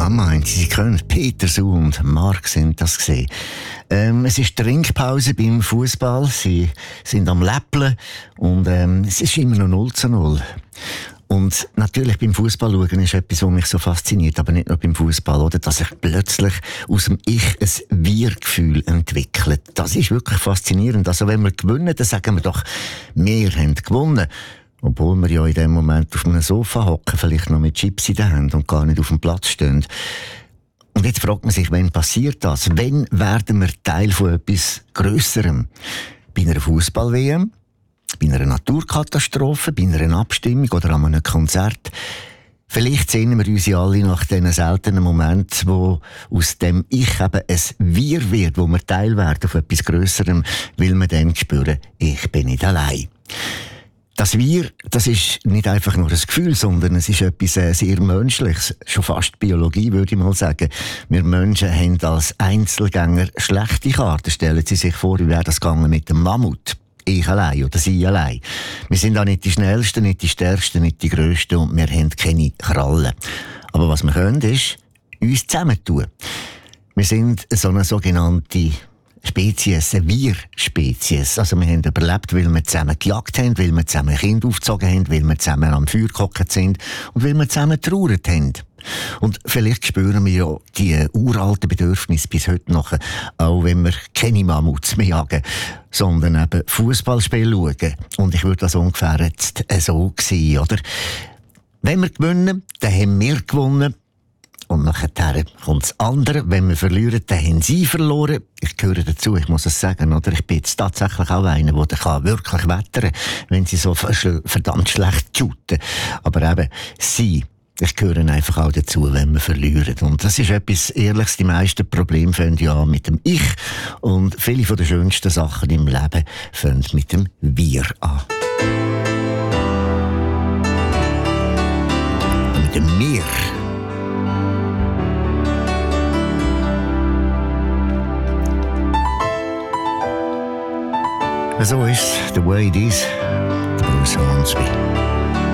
Ja, meint Sie können. Peter Su und Mark sind das gesehen. Es ist Trinkpause beim Fußball. Sie sind am Läppeln und es ist immer noch 0:0. Und natürlich beim Fußball schauen ist etwas, was mich so fasziniert, aber nicht nur beim Fußball, oder? Dass sich plötzlich aus dem Ich ein Wir-Gefühl entwickelt. Das ist wirklich faszinierend. Also wenn wir gewinnen, dann sagen wir doch, wir haben gewonnen. Obwohl wir ja in dem Moment auf einem Sofa hocken, vielleicht noch mit Chips in der Hand und gar nicht auf dem Platz stehen. Und jetzt fragt man sich, wann passiert das? Wann werden wir Teil von etwas Grösserem? Bei einer Fußball-WM? Bei einer Naturkatastrophe? Bei einer Abstimmung oder an einem Konzert? Vielleicht sehnen wir uns ja alle nach diesen seltenen Momenten, wo aus dem Ich eben ein Wir wird, wo wir Teil werden von etwas Grösserem, weil wir dann spüren, ich bin nicht allein. Das Wir, das ist nicht einfach nur ein Gefühl, sondern es ist etwas sehr Menschliches. Schon fast Biologie, würde ich mal sagen. Wir Menschen haben als Einzelgänger schlechte Karten. Stellen Sie sich vor, wie wäre das gegangen mit dem Mammut? Ich allein oder Sie allein. Wir sind auch nicht die Schnellsten, nicht die Stärksten, nicht die Grössten und wir haben keine Krallen. Aber was wir können, ist uns zusammentun. Wir sind so eine sogenannte Spezies, eine Wir-Spezies. Also wir haben überlebt, weil wir zusammen gejagt haben, weil wir zusammen Kinder aufgezogen haben, weil wir zusammen am Feuer gehockt sind und weil wir zusammen getrauert haben. Und vielleicht spüren wir ja die uralten Bedürfnisse bis heute noch, auch wenn wir keine Mammuts mehr jagen, sondern eben Fußballspiele schauen. Und ich würde das ungefähr jetzt so sehen, oder? Wenn wir gewinnen, dann haben wir gewonnen. Und nachher kommt das andere. Wenn wir verlieren, dann haben sie verloren. Ich gehöre dazu, ich muss es sagen, oder? Ich bin jetzt tatsächlich auch einer, der wirklich wettern kann, wenn sie so verdammt schlecht shooten. Aber eben, ich gehöre einfach auch dazu, wenn wir verlieren. Und das ist etwas Ehrliches. Die meisten Probleme fangen ja mit dem Ich. Und viele von den schönsten Sachen im Leben fangen mit dem Wir an. Und mit dem Mir. So ist The Way It Is, der Bruce Hornsby.